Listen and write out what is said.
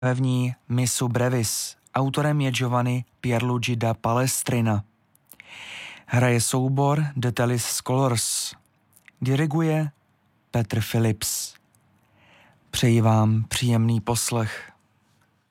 v ní Missu Brevis. Autorem je Giovanni Pierluigi da Palestrina. Hraje soubor The Tellis Scholars. Diriguje Petr Phillips. Přeji vám příjemný poslech.